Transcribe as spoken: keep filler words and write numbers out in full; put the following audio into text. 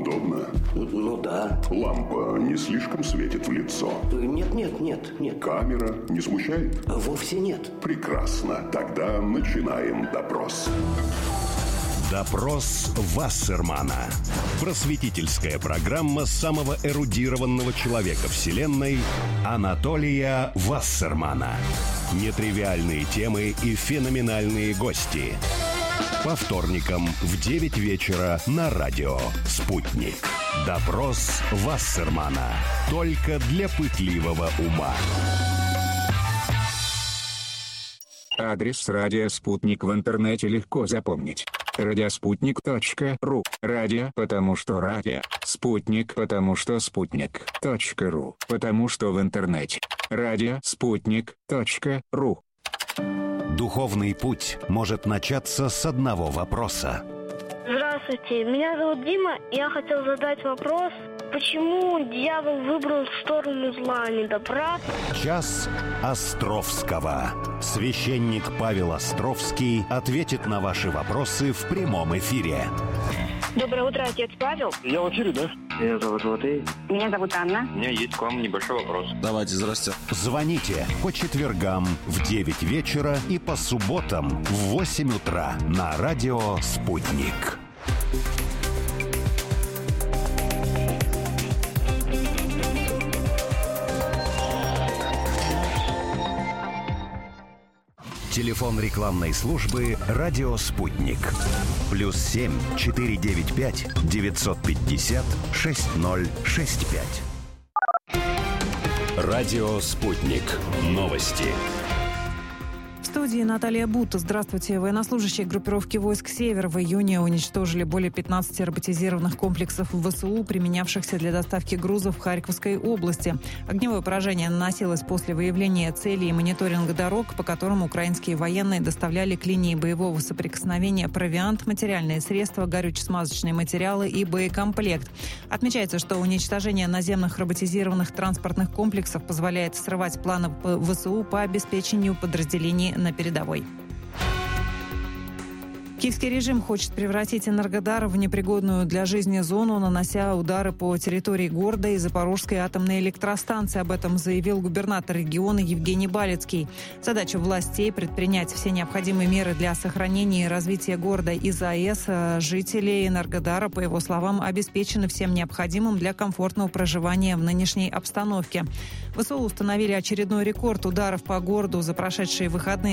Удобно? Ну да. Лампа не слишком светит в лицо? Нет, нет, нет, нет. Камера не смущает? Вовсе нет. Прекрасно. Тогда начинаем допрос. Допрос Вассермана. Просветительская программа самого эрудированного человека Вселенной Анатолия Вассермана. Нетривиальные темы и феноменальные гости. По вторникам в девять вечера на радио «Спутник». Допрос Вассермана. Только для пытливого ума. Адрес радио «Спутник» в интернете легко запомнить. радиоспутник точка ру. Радио, потому что радио. Спутник, потому что спутник. Точка ру, потому что в интернете. Радио спутник точка ру. Духовный путь может начаться с одного вопроса. Здравствуйте, меня зовут Дима, и я хотел задать вопрос, почему дьявол выбрал сторону зла, а не добра? Час Островского. Священник Павел Островский ответит на ваши вопросы в прямом эфире. Доброе утро, отец Павел. Я в эфире, да? Меня зовут Матвей. Меня зовут Анна. У меня есть к вам небольшой вопрос. Давайте, здрасте. Звоните по четвергам в девять вечера и по субботам в восемь утра на радио «Спутник». Телефон рекламной службы «Радио Спутник». Плюс семь четыре девять пять девятьсот пятьдесят шесть ноль шесть пять. Радио Спутник. Новости. В студии Наталья Бута. Здравствуйте. Военнослужащие группировки войск «Север» в июне уничтожили более пятнадцати роботизированных комплексов ВСУ, применявшихся для доставки грузов в Харьковской области. Огневое поражение наносилось после выявления целей и мониторинга дорог, по которым украинские военные доставляли к линии боевого соприкосновения провиант, материальные средства, горюче-смазочные материалы и боекомплект. Отмечается, что уничтожение наземных роботизированных транспортных комплексов позволяет срывать планы ВСУ по обеспечению подразделений на передовой. Киевский режим хочет превратить Энергодар в непригодную для жизни зону, нанося удары по территории города и Запорожской атомной электростанции. Об этом заявил губернатор региона Евгений Балицкий. Задача властей – предпринять все необходимые меры для сохранения и развития города из АЭС. Жители Энергодара, по его словам, обеспечены всем необходимым для комфортного проживания в нынешней обстановке. ВСУ установили очередной рекорд ударов по городу за прошедшие выходные.